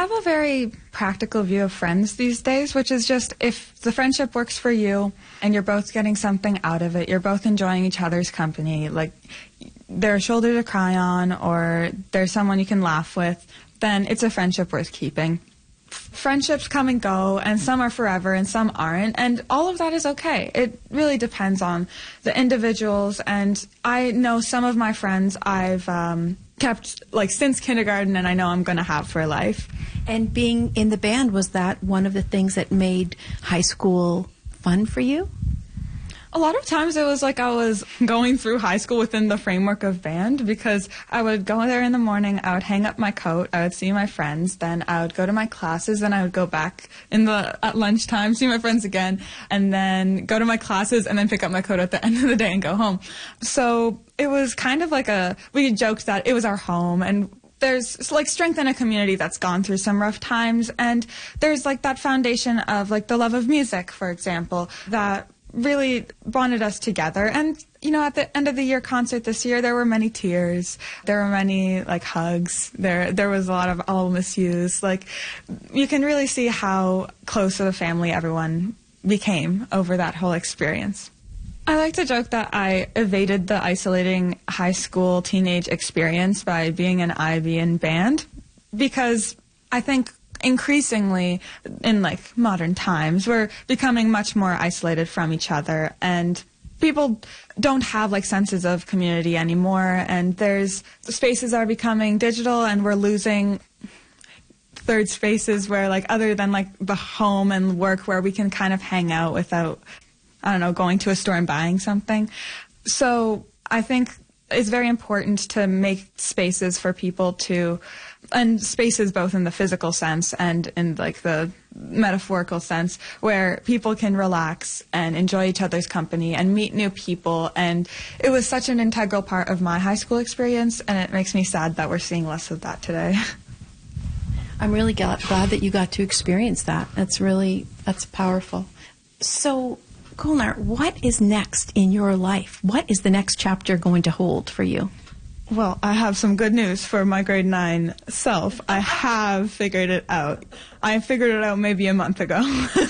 have a very practical view of friends these days, which is just if the friendship works for you and you're both getting something out of it, you're both enjoying each other's company, like they're a shoulder to cry on or there's someone you can laugh with, then it's a friendship worth keeping. Friendships come and go, and some are forever and some aren't, and all of that is okay. It really depends on the individuals, and I know some of my friends I've kept like since kindergarten, and I know I'm going to have for life. And being in the band, was that one of the things that made high school fun for you? A lot of times it was like I was going through high school within the framework of band, because I would go there in the morning, I would hang up my coat, I would see my friends, then I would go to my classes, then I would go back at lunchtime, see my friends again, and then go to my classes, and then pick up my coat at the end of the day and go home. So it was kind of like we joked that it was our home, and there's like strength in a community that's gone through some rough times, and there's like that foundation of like the love of music, for example, that really bonded us together. And, you know, at the end of the year concert this year, there were many tears. There were many, like, hugs. There was a lot of I'll miss yous. Like, you can really see how close of a family everyone became over that whole experience. I like to joke that I evaded the isolating high school teenage experience by being an IB in band, because I think increasingly in like modern times we're becoming much more isolated from each other, and people don't have like senses of community anymore, and the spaces are becoming digital, and we're losing third spaces where like other than like the home and work where we can kind of hang out without, I don't know, going to a store and buying something. So I think it's very important to make spaces for people and spaces both in the physical sense and in like the metaphorical sense, where people can relax and enjoy each other's company and meet new people. And it was such an integral part of my high school experience, and it makes me sad that we're seeing less of that today. I'm really glad that you got to experience that. That's powerful. So, Golnar, what is next in your life? What is the next chapter going to hold for you? Well, I have some good news for my grade 9 self. I have figured it out. I figured it out maybe a month ago.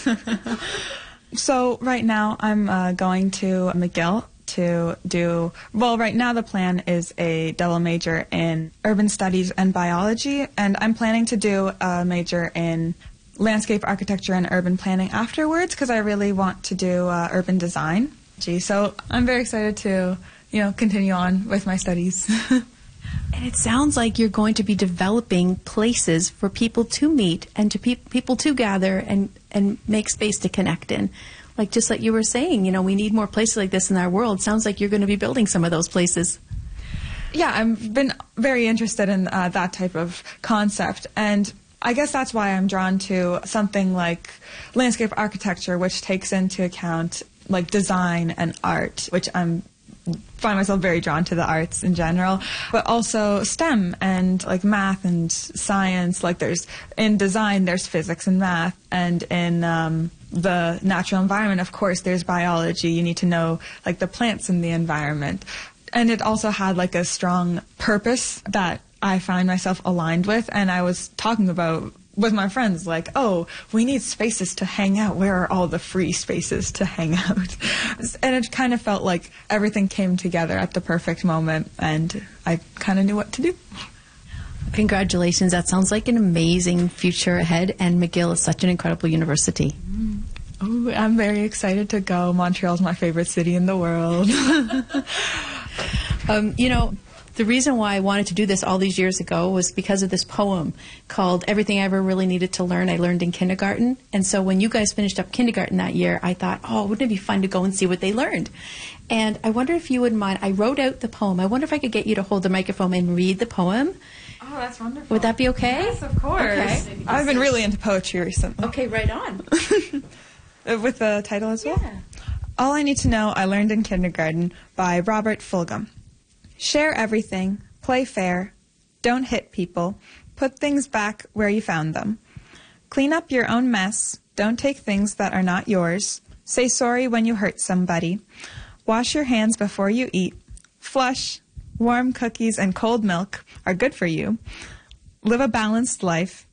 So right now I'm going to McGill to do, well, right now the plan is a double major in urban studies and biology, and I'm planning to do a major in landscape architecture and urban planning afterwards, because I really want to do urban design. So I'm very excited to continue on with my studies. And it sounds like you're going to be developing places for people to meet and to people to gather and make space to connect in. Like just like you were saying, we need more places like this in our world. Sounds like you're going to be building some of those places. Yeah, I've been very interested in that type of concept, and I guess that's why I'm drawn to something like landscape architecture, which takes into account like design and art, which I find myself very drawn to the arts in general, but also STEM and like math and science. Like in design, there's physics and math, and in the natural environment, of course, there's biology. You need to know like the plants in the environment. And it also had like a strong purpose that I find myself aligned with, and I was talking about with my friends, like, oh, we need spaces to hang out. Where are all the free spaces to hang out? And it kind of felt like everything came together at the perfect moment, and I kind of knew what to do. Congratulations. That sounds like an amazing future ahead, and McGill is such an incredible university. Oh, I'm very excited to go. Montreal's my favorite city in the world. The reason why I wanted to do this all these years ago was because of this poem called Everything I Ever Really Needed to Learn, I Learned in Kindergarten. And so when you guys finished up kindergarten that year, I thought, oh, wouldn't it be fun to go and see what they learned? And I wonder if you wouldn't mind. I wrote out the poem. I wonder if I could get you to hold the microphone and read the poem. Oh, that's wonderful. Would that be okay? Yes, of course. Okay. I've been really into poetry recently. Okay, right on. With the title as well? Yeah. All I Need to Know, I Learned in Kindergarten by Robert Fulghum. Share everything, play fair, don't hit people, put things back where you found them. Clean up your own mess, don't take things that are not yours, say sorry when you hurt somebody, wash your hands before you eat, flush, warm cookies and cold milk are good for you, live a balanced life,